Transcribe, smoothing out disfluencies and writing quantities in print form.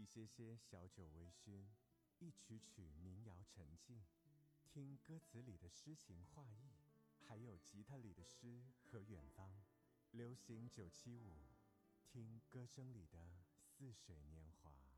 一些些小酒微醺，一曲曲民谣沉静，听歌词里的诗情画意，还有吉他里的诗和远方。流行975，听歌声里的似水年华。